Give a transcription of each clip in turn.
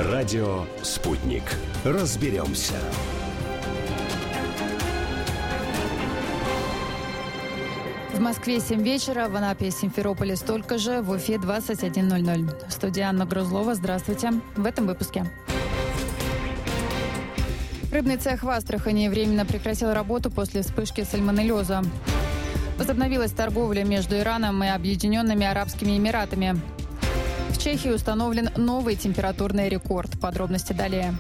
Радио «Спутник». Разберемся. В Москве 7 вечера, в Анапе и Симферополе столько же, в Уфе 21:00. В студии Анна Грузлова. Здравствуйте. В этом выпуске. Рыбный цех в Астрахани временно прекратил работу после вспышки сальмонеллеза. Возобновилась торговля между Ираном и Объединенными Арабскими Эмиратами. В Чехии установлен новый температурный рекорд. Подробности далее.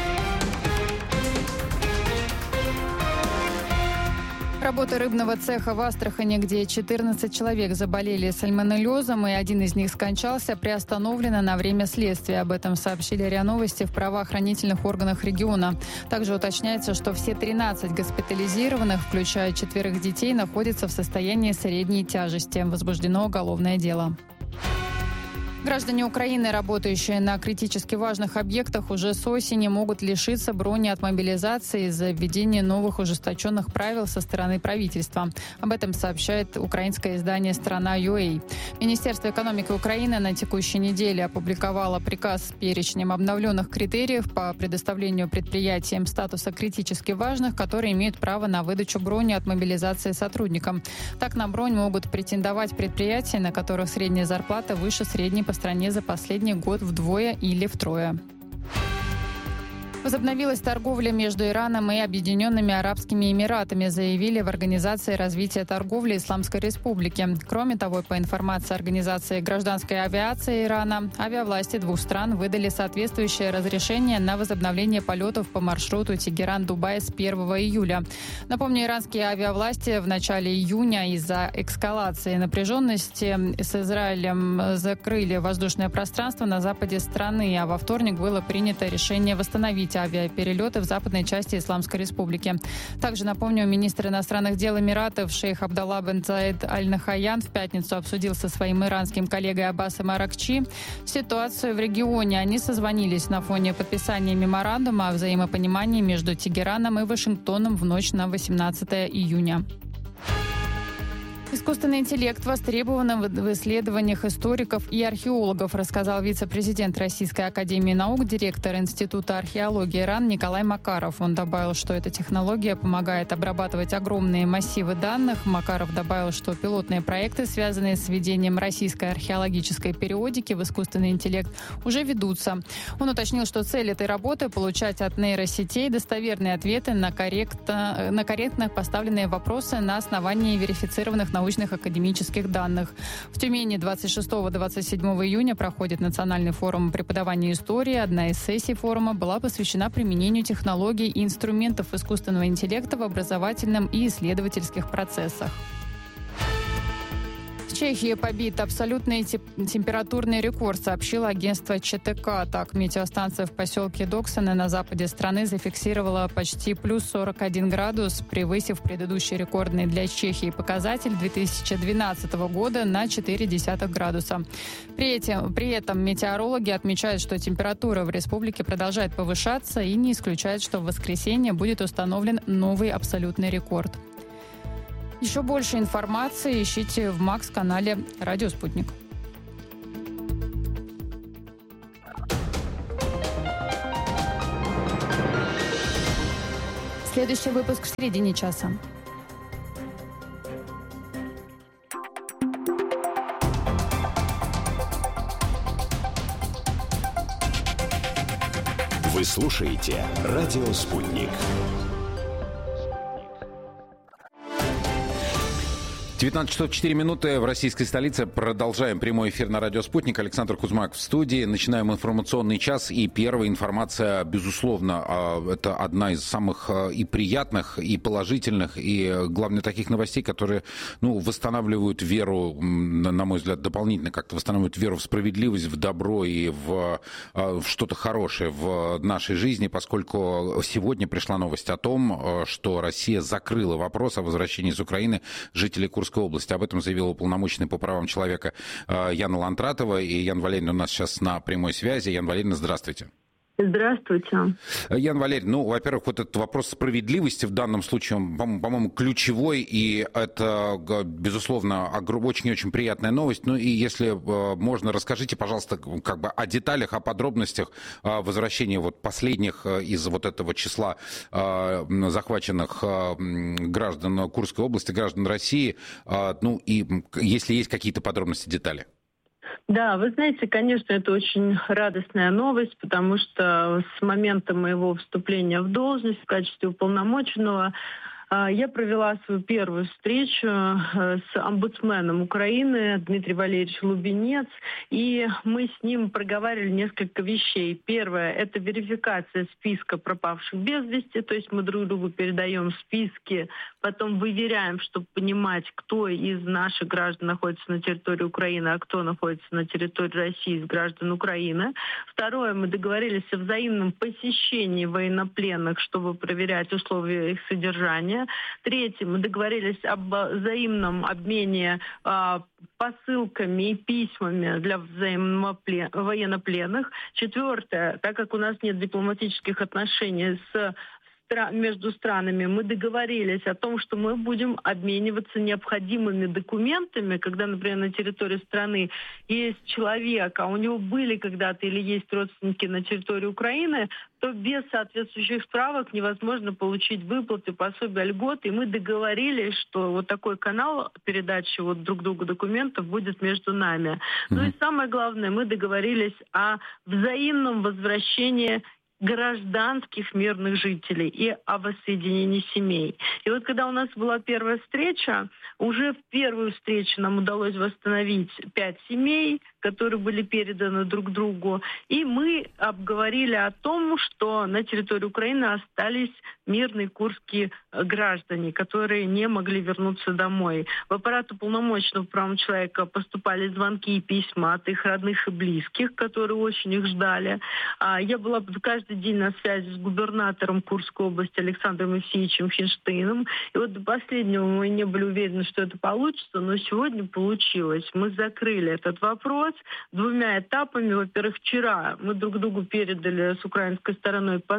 Работа рыбного цеха в Астрахани, где 14 человек заболели сальмонеллезом и один из них скончался, приостановлена на время следствия. Об этом сообщили РИА Новости в правоохранительных органах региона. Также уточняется, что все 13 госпитализированных, включая 4 детей, находятся в состоянии средней тяжести. Возбуждено уголовное дело. Граждане Украины, работающие на критически важных объектах, уже с осени могут лишиться брони от мобилизации из-за введения новых ужесточенных правил со стороны правительства. Об этом сообщает украинское издание «Страна.ua». Министерство экономики Украины на текущей неделе опубликовало приказ с перечнем обновленных критериев по предоставлению предприятиям статуса критически важных, которые имеют право на выдачу брони от мобилизации сотрудникам. Так, на бронь могут претендовать предприятия, на которых средняя зарплата выше средней по стране за последний год вдвое или втрое. Возобновилась торговля между Ираном и Объединенными Арабскими Эмиратами, заявили в Организации развития торговли Исламской Республики. Кроме того, по информации Организации гражданской авиации Ирана, авиавласти двух стран выдали соответствующее разрешение на возобновление полетов по маршруту Тегеран-Дубай с 1 июля. Напомню, иранские авиавласти в начале июня из-за эскалации напряженности с Израилем закрыли воздушное пространство на западе страны, а во вторник было принято решение восстановить авиаперелеты в западной части Исламской Республики. Также, напомню, министр иностранных дел Эмиратов шейх Абдалла бен Заид Аль-Нахаян в пятницу обсудил со своим иранским коллегой Аббасом Аракчи ситуацию в регионе. Они созвонились на фоне подписания меморандума о взаимопонимании между Тегераном и Вашингтоном в ночь на 18 июня. Искусственный интеллект востребован в исследованиях историков и археологов, рассказал вице-президент Российской академии наук, директор Института археологии РАН Николай Макаров. Он добавил, что эта технология помогает обрабатывать огромные массивы данных. Макаров добавил, что пилотные проекты, связанные с введением российской археологической периодики в искусственный интеллект, уже ведутся. Он уточнил, что цель этой работы – получать от нейросетей достоверные ответы на корректно поставленные вопросы на основании верифицированных научных академических данных. В Тюмени 26-27 июня проходит национальный форум преподавания истории. Одна из сессий форума была посвящена применению технологий и инструментов искусственного интеллекта в образовательном и исследовательских процессах. В Чехии побит абсолютный температурный рекорд, сообщило агентство ЧТК. Так, метеостанция в поселке Доксаны на западе страны зафиксировала почти плюс 41 градус, превысив предыдущий рекордный для Чехии показатель 2012 года на 0,4 градуса. При этом метеорологи отмечают, что температура в республике продолжает повышаться и не исключают, что в воскресенье будет установлен новый абсолютный рекорд. Еще больше информации ищите в МАКС-канале «Радио Спутник». Следующий выпуск в середине часа. Вы слушаете «Радио Спутник». 19 часов 4 минуты в российской столице. Продолжаем прямой эфир на радио «Спутник». Александр Кузьмак в студии. Начинаем информационный час. И первая информация, безусловно, это одна из самых и приятных, и положительных, и, главное, таких новостей, которые, восстанавливают веру, на мой взгляд, дополнительно как-то восстанавливают веру в справедливость, в добро и в что-то хорошее в нашей жизни, поскольку сегодня пришла новость о том, что Россия закрыла вопрос о возвращении из Украины жителей Курской области. Об этом заявила уполномоченный по правам человека Яна Лантратова. И Яна Валерьевна у нас сейчас на прямой связи. Яна Валерьевна, здравствуйте. Здравствуйте. Яна Валерьевна, во-первых, вот этот вопрос справедливости в данном случае, по-моему, ключевой, и это, безусловно, очень-очень приятная новость. Ну и если можно, расскажите, пожалуйста, как бы о деталях, о подробностях возвращения вот последних из вот этого числа захваченных граждан Курской области, граждан России, ну и если есть какие-то подробности, детали. Да, вы знаете, конечно, это очень радостная новость, потому что с момента моего вступления в должность в качестве уполномоченного я провела свою первую встречу с омбудсменом Украины Дмитрием Валерьевичем Лубенец, и мы с ним проговаривали несколько вещей. Первое – это верификация списка пропавших без вести, то есть мы друг другу передаем списки, потом выверяем, чтобы понимать, кто из наших граждан находится на территории Украины, а кто находится на территории России из граждан Украины. Второе, мы договорились о взаимном посещении военнопленных, чтобы проверять условия их содержания. Третье, мы договорились об взаимном обмене посылками и письмами для военнопленных. Четвертое, так как у нас нет дипломатических отношений между странами, мы договорились о том, что мы будем обмениваться необходимыми документами, когда, например, на территории страны есть человек, а у него были когда-то или есть родственники на территории Украины, то без соответствующих справок невозможно получить выплаты, пособия, льготы. И мы договорились, что вот такой канал передачи вот друг другу документов будет между нами. Ну и самое главное, мы договорились о взаимном возвращении гражданских мирных жителей и о воссоединении семей. И вот когда у нас была первая встреча, уже в первую встречу нам удалось восстановить 5 семей, которые были переданы друг другу. И мы обговорили о том, что на территории Украины остались мирные курские граждане, которые не могли вернуться домой. В аппарат уполномоченного по правам человека поступали звонки и письма от их родных и близких, которые очень их ждали. Я была каждый день на связи с губернатором Курской области Александром Евсеевичем Финштейном. И вот до последнего мы не были уверены, что это получится, но сегодня получилось. Мы закрыли этот вопрос 2 этапами. Во-первых, вчера мы друг другу передали с украинской стороной по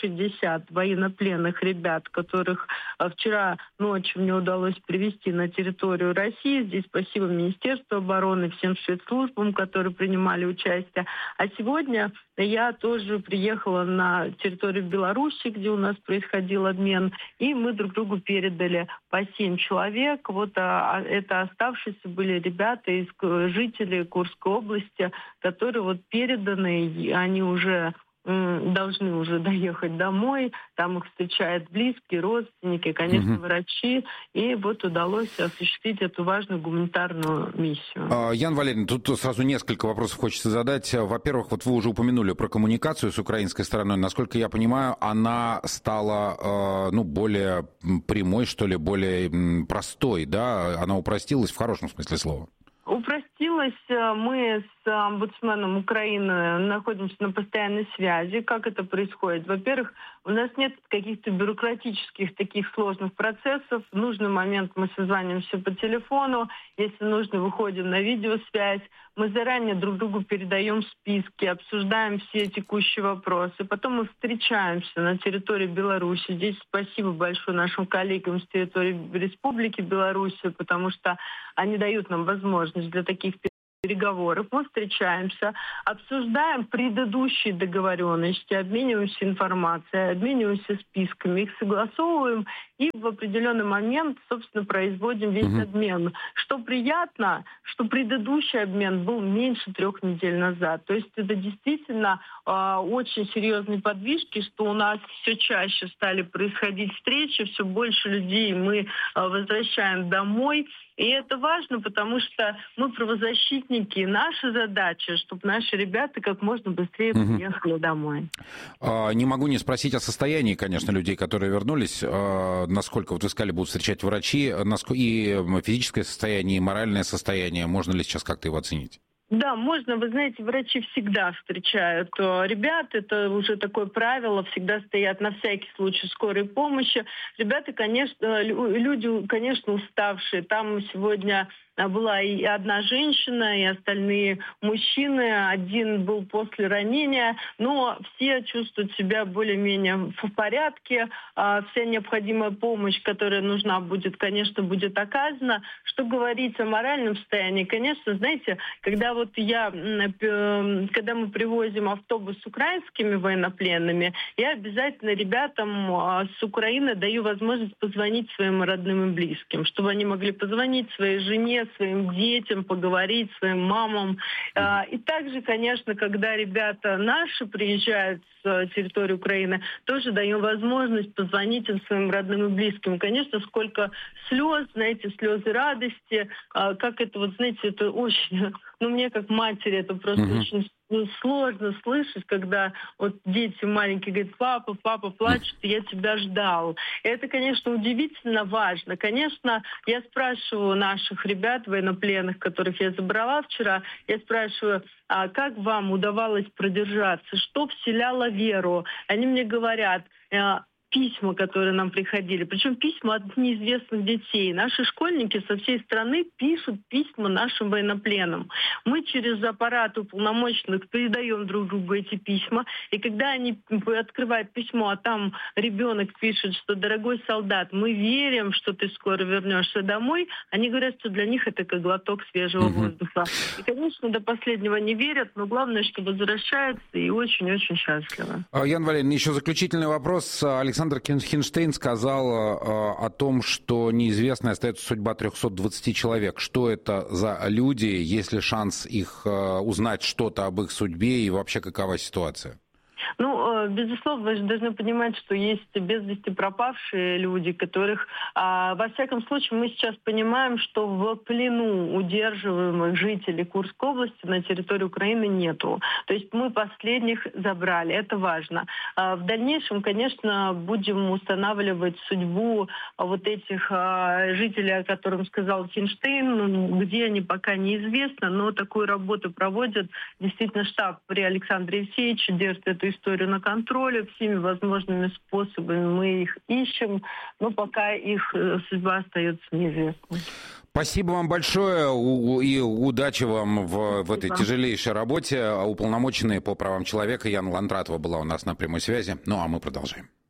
160 военнопленных ребят, которых вчера ночью мне удалось привезти на территорию России. Здесь спасибо Министерству обороны, всем спецслужбам, которые принимали участие. А сегодня я тоже приехала на территорию Беларуси, где у нас происходил обмен, и мы друг другу передали по 7 человек. Вот это оставшиеся были ребята из жителей Курской области, которые вот переданы, они уже должны уже доехать домой, там их встречают близкие, родственники, конечно, врачи, и вот удалось осуществить эту важную гуманитарную миссию. Яна Валерьевна, тут сразу несколько вопросов хочется задать. Во-первых, вот вы уже упомянули про коммуникацию с украинской стороной. Насколько я понимаю, она стала более прямой, что ли, более простой, да? Она упростилась в хорошем смысле слова. Упростилось. Мы с омбудсменом Украины находимся на постоянной связи. Как это происходит? Во-первых, у нас нет каких-то бюрократических таких сложных процессов. В нужный момент мы созваниваемся по телефону. Если нужно, выходим на видеосвязь. Мы заранее друг другу передаем списки, обсуждаем все текущие вопросы. Потом мы встречаемся на территории Беларуси. Здесь спасибо большое нашим коллегам с территории Республики Беларусь, потому что они дают нам возможность для таких переговоров. Мы встречаемся, обсуждаем предыдущие договоренности, обмениваемся информацией, обмениваемся списками, их согласовываем и в определенный момент, собственно, производим весь обмен. Что приятно, что предыдущий обмен был меньше 3 недель назад. То есть это действительно очень серьезные подвижки, что у нас все чаще стали происходить встречи, все больше людей мы возвращаем домой. И это важно, потому что мы правозащитники, и наша задача, чтобы наши ребята как можно быстрее приехали домой. Не могу не спросить о состоянии, конечно, людей, которые вернулись. Насколько, вот вы сказали, будут встречать врачи, и физическое состояние, и моральное состояние. Можно ли сейчас как-то его оценить? Да, можно. Вы знаете, врачи всегда встречают ребят. Это уже такое правило. Всегда стоят на всякий случай скорой помощи. Ребята, конечно, люди, конечно, уставшие. Там сегодня была и одна женщина, и остальные мужчины. Один был после ранения, но все чувствуют себя более-менее в порядке. Вся необходимая помощь, которая нужна будет, конечно, будет оказана. Что говорить о моральном состоянии? Конечно, знаете, когда мы привозим автобус с украинскими военнопленными, я обязательно ребятам с Украины даю возможность позвонить своим родным и близким, чтобы они могли позвонить своей жене, своим детям, поговорить, своим мамам. И также, конечно, когда ребята наши приезжают с территории Украины, тоже даем возможность позвонить им своим родным и близким. Конечно, сколько слез, знаете, слезы радости, как это, вот, знаете, это очень, мне как матери это просто очень сложно слышать, когда вот дети маленькие говорят: папа плачет, я тебя ждал. И это, конечно, удивительно важно. Конечно, я спрашиваю наших ребят, военнопленных, которых я забрала вчера, я спрашиваю: как вам удавалось продержаться, что вселяло веру? Они мне говорят: письма, которые нам приходили, причем письма от неизвестных детей. Наши школьники со всей страны пишут письма нашим военнопленным. Мы через аппарат уполномоченных передаем друг другу эти письма, и когда они открывают письмо, а там ребенок пишет, что: дорогой солдат, мы верим, что ты скоро вернешься домой, они говорят, что для них это как глоток свежего воздуха. И, конечно, до последнего не верят, но главное, что возвращаются и очень-очень счастливы. Яна Валерьевна, еще заключительный вопрос. Александр Хинштейн сказал о том, что неизвестной остается судьба 320 человек. Что это за люди, есть ли шанс их узнать что-то об их судьбе и вообще какова ситуация? Безусловно, вы же должны понимать, что есть без вести пропавшие люди, которых, во всяком случае, мы сейчас понимаем, что в плену удерживаемых жителей Курской области на территории Украины нету. То есть мы последних забрали, это важно. В дальнейшем, конечно, будем устанавливать судьбу вот этих жителей, о которых сказал Хинштейн, где они пока неизвестно, но такую работу проводят действительно штаб при Александре Евсеевиче, держит эту историю на контроле, всеми возможными способами мы их ищем, но пока их судьба остается неизвестной. Спасибо вам большое и удачи вам в этой тяжелейшей работе. Уполномоченная по правам человека Яна Ландратова была у нас на прямой связи. Ну а мы продолжаем.